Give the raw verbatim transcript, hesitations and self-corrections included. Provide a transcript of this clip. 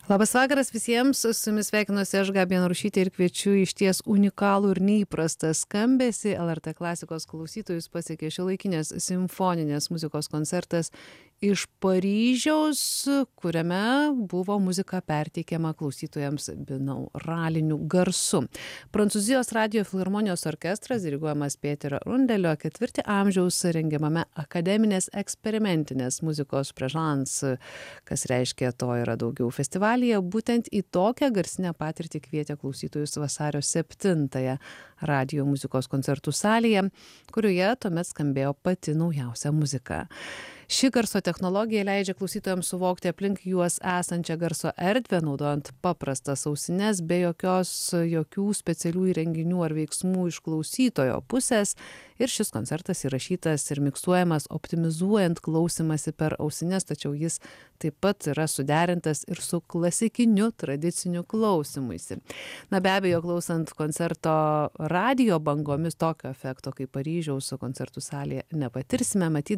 Labas vakaras visiems, su jumis sveikinuosi aš Gabija Narušytė ir kviečiu iš ties unikalų ir neįprastą skambesį. L R T klasikos klausytojus pasiekė šiuolaikinės simfoninės muzikos koncertas iš Paryžiaus, kuriame buvo muzika perteikiama klausytojams binauraliniu garsu. Prancūzijos radijo filharmonijos orkestras, diriguojamas Pėterio Rundelio, ketvirtį amžiaus rengiamame akademinės eksperimentinės muzikos prežans, kas reiškia to yra daugiau festivalyje, būtent į tokią garsinę patirtį kvietė klausytojus vasario septintąją radijo muzikos koncertų salėje, kurioje tuomet skambėjo pati naujausia muzika. Ši garso technologija leidžia klausytojams suvokti aplink juos esančią garso erdvę, naudojant paprastas ausines be jokios, jokių specialių įrenginių ar veiksmų iš klausytojo pusės. Ir šis koncertas įrašytas ir miksuojamas optimizuojant klausimąsi per ausines, tačiau jis taip pat yra suderintas ir su klasikiniu tradiciniu klausymuisi. Na be abejo, klausant koncerto radijo bangomis tokio efekto kaip Paryžiaus koncertų salėje nepatirsime, matyt,